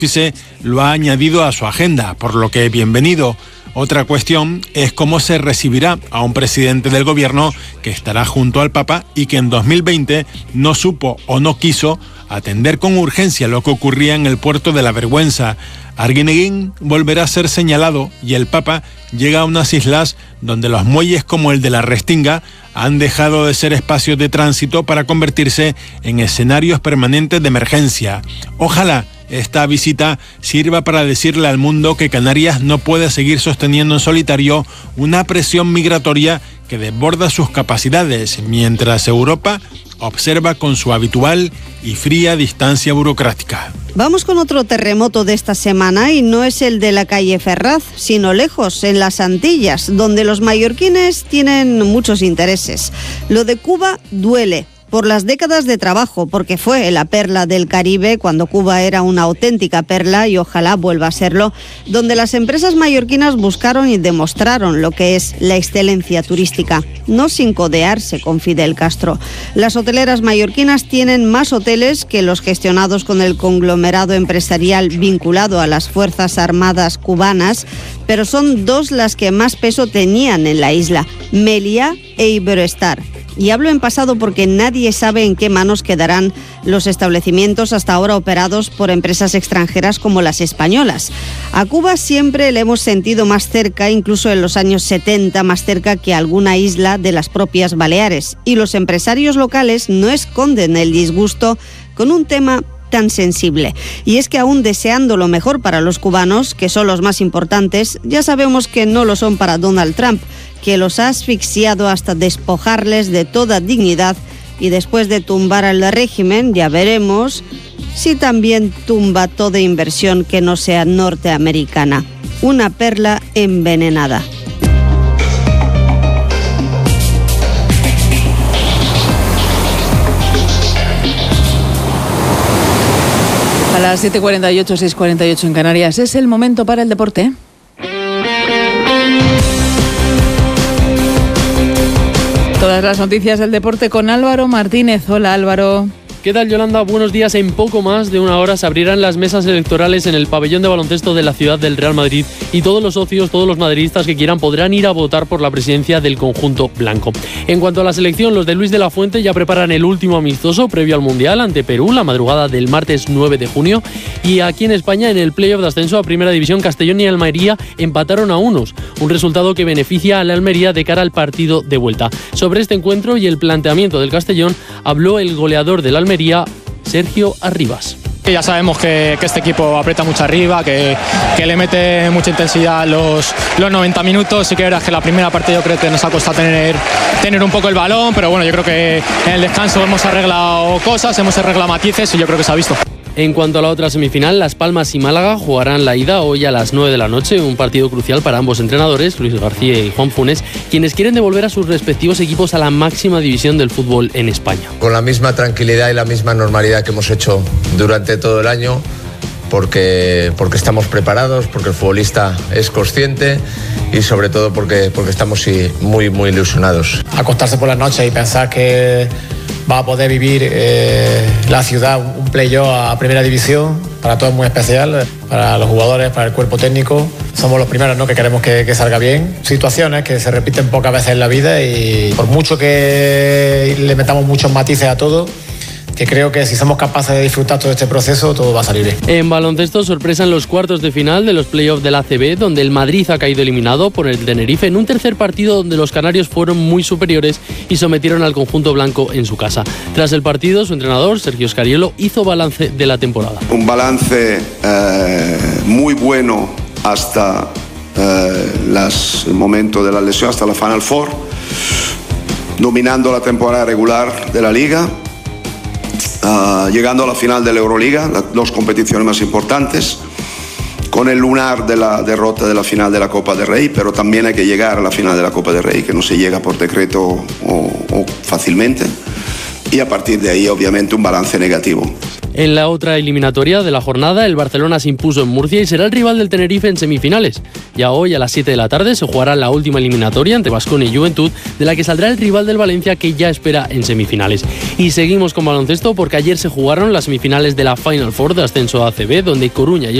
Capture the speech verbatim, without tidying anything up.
lo ha añadido a su agenda, por lo que bienvenido. Otra cuestión es cómo se recibirá a un presidente del gobierno que estará junto al Papa y que en dos mil veinte no supo o no quiso atender con urgencia lo que ocurría en el puerto de la Vergüenza. Arguineguín volverá a ser señalado y el Papa llega a unas islas donde los muelles como el de la Restinga han dejado de ser espacios de tránsito para convertirse en escenarios permanentes de emergencia. Ojalá esta visita sirva para decirle al mundo que Canarias no puede seguir sosteniendo en solitario una presión migratoria que desborda sus capacidades, mientras Europa observa con su habitual y fría distancia burocrática. Vamos con otro terremoto de esta semana y no es el de la calle Ferraz, sino lejos, en las Antillas, donde los mallorquines tienen muchos intereses. Lo de Cuba duele. Por las décadas de trabajo, porque fue la perla del Caribe cuando Cuba era una auténtica perla y ojalá vuelva a serlo, donde las empresas mallorquinas buscaron y demostraron lo que es la excelencia turística, no sin codearse con Fidel Castro. Las hoteleras mallorquinas tienen más hoteles que los gestionados con el conglomerado empresarial vinculado a las Fuerzas Armadas cubanas, pero son dos las que más peso tenían en la isla, Meliá e Iberoestar. Y hablo en pasado porque nadie sabe en qué manos quedarán los establecimientos hasta ahora operados por empresas extranjeras como las españolas. A Cuba siempre le hemos sentido más cerca, incluso en los años setenta, más cerca que alguna isla de las propias Baleares. Y los empresarios locales no esconden el disgusto con un tema tan sensible. Y es que aún deseando lo mejor para los cubanos, que son los más importantes, ya sabemos que no lo son para Donald Trump, que los ha asfixiado hasta despojarles de toda dignidad y después de tumbar al régimen, ya veremos si también tumba toda inversión que no sea norteamericana. Una perla envenenada. A las siete cuarenta y ocho, seis cuarenta y ocho en Canarias, es el momento para el deporte. Todas las noticias del deporte con Álvaro Martínez. Hola, Álvaro. ¿Qué tal, Yolanda? Buenos días. En poco más de una hora se abrirán las mesas electorales en el pabellón de baloncesto de la ciudad del Real Madrid y todos los socios, todos los madridistas que quieran podrán ir a votar por la presidencia del conjunto blanco. En cuanto a la selección, los de Luis de la Fuente ya preparan el último amistoso previo al Mundial ante Perú la madrugada del martes nueve de junio, y aquí en España en el playoff de ascenso a Primera División, Castellón y Almería empataron a unos, un resultado que beneficia a la Almería de cara al partido de vuelta. Sobre este encuentro y el planteamiento del Castellón habló el goleador del Almería, Sergio Arribas. Ya sabemos que, que este equipo aprieta mucho arriba, que, que le mete mucha intensidad los, los noventa minutos. Y que verás que la primera parte yo creo que nos ha costado tener, tener un poco el balón, pero bueno, yo creo que en el descanso hemos arreglado cosas, hemos arreglado matices y yo creo que se ha visto. En cuanto a la otra semifinal, Las Palmas y Málaga jugarán la ida hoy a las nueve de la noche, un partido crucial para ambos entrenadores, Luis García y Juan Funes, quienes quieren devolver a sus respectivos equipos a la máxima división del fútbol en España. Con la misma tranquilidad y la misma normalidad que hemos hecho durante todo el año, porque, porque estamos preparados, porque el futbolista es consciente y sobre todo porque, porque estamos sí, muy, muy ilusionados. Acostarse por las noches y pensar que va a poder vivir eh, la ciudad un playoff a Primera División, para todos muy especial, para los jugadores, para el cuerpo técnico. Somos los primeros, ¿no?, que queremos que, que salga bien. Situaciones que se repiten pocas veces en la vida y por mucho que le metamos muchos matices a todo, que creo que si somos capaces de disfrutar todo este proceso, todo va a salir bien. En baloncesto, sorpresa en los cuartos de final de los playoffs del A C B, donde el Madrid ha caído eliminado por el Tenerife en un tercer partido donde los canarios fueron muy superiores y sometieron al conjunto blanco en su casa. Tras el partido, su entrenador, Sergio Scariolo, hizo balance de la temporada. Un balance eh, muy bueno hasta eh, las, el momento de la lesión, hasta la Final Four, dominando la temporada regular de la Liga, Uh, llegando a la final de la Euroliga, las dos competiciones más importantes, con el lunar de la derrota de la final de la Copa del Rey, pero también hay que llegar a la final de la Copa del Rey, que no se llega por decreto o, o fácilmente, y a partir de ahí obviamente un balance negativo. En la otra eliminatoria de la jornada, el Barcelona se impuso en Murcia y será el rival del Tenerife en semifinales. Ya hoy a las siete de la tarde se jugará la última eliminatoria entre Baskonia y Juventud, de la que saldrá el rival del Valencia, que ya espera en semifinales. Y seguimos con baloncesto porque ayer se jugaron las semifinales de la Final Four de ascenso a A C B, donde Coruña y